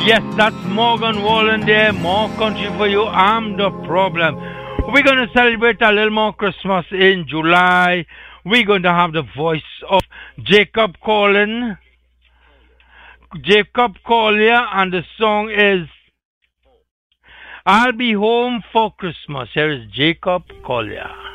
Yes, that's Morgan Wallen there. More country for you. I'm the problem. We're going to celebrate a little more Christmas in July. We're going to have the voice of Jacob Collier, and the song is I'll Be Home for Christmas. Here is Jacob Collier.